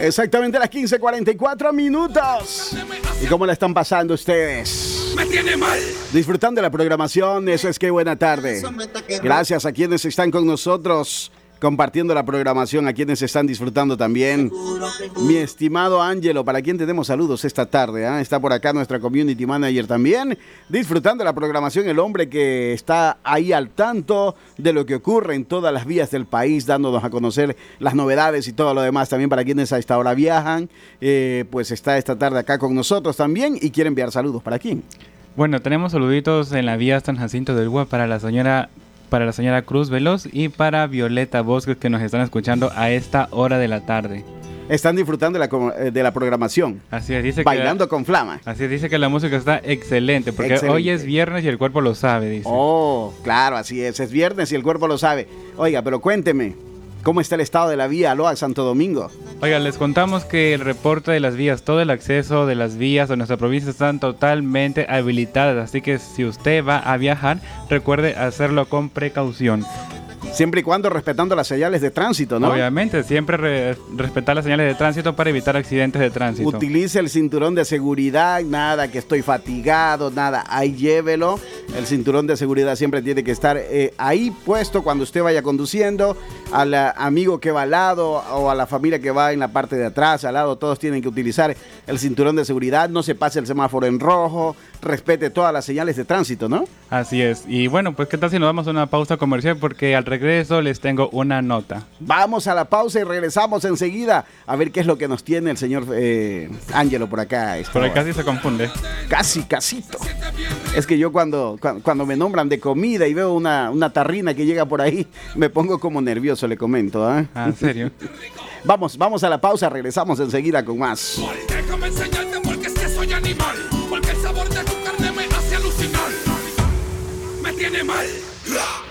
Exactamente a las 15:44 minutos. ¿Y cómo la están pasando ustedes? Me tiene mal. Disfrutando de la programación, eso es que buena tarde. Gracias a quienes están con nosotros, compartiendo la programación, a quienes están disfrutando también. Mi estimado Ángelo, para quien tenemos saludos esta tarde, ¿eh? Está por acá nuestra community manager también, disfrutando de la programación, el hombre que está ahí al tanto de lo que ocurre en todas las vías del país, dándonos a conocer las novedades y todo lo demás. También para quienes a esta hora viajan, pues está esta tarde acá con nosotros también y quiere enviar saludos. ¿Para quién? Bueno, tenemos saluditos en la vía San Jacinto del Gua para la señora Cruz Veloz y para Violeta Bosques, que nos están escuchando a esta hora de la tarde. Están disfrutando de la programación. Así es, dice Bailando con flama. Así es, dice que la música está excelente, porque hoy es viernes y el cuerpo lo sabe, dice. Oh, claro, así es viernes y el cuerpo lo sabe. Oiga, pero cuénteme, ¿cómo está el estado de la vía Aloha Santo Domingo? Oiga, les contamos que el reporte de las vías, todo el acceso de las vías de nuestra provincia están totalmente habilitadas, así que si usted va a viajar, recuerde hacerlo con precaución. Siempre y cuando respetando las señales de tránsito, ¿no? Obviamente, siempre respetar las señales de tránsito para evitar accidentes de tránsito. Utilice el cinturón de seguridad, nada que estoy fatigado, nada, ahí llévelo. El cinturón de seguridad siempre tiene que estar ahí puesto cuando usted vaya conduciendo. Al amigo que va al lado o a la familia que va en la parte de atrás, al lado, todos tienen que utilizar el cinturón de seguridad. No se pase el semáforo en rojo, respete todas las señales de tránsito, ¿no? Así es. Y bueno, pues ¿qué tal si nos vamos a una pausa comercial? Porque al regreso les tengo una nota. Vamos a la pausa y regresamos enseguida a ver qué es lo que nos tiene el señor Ángelo por acá. Por acá sí se confunde. Casito. Es que yo cuando me nombran de comida y veo una tarrina que llega por ahí, me pongo como nervioso, le comento. ¿Eh? Ah, ¿en serio? Vamos a la pausa, regresamos enseguida con más. Déjame enseñarte porque es que soy animal. Porque el sabor de tu carne me hace alucinar. Me tiene mal.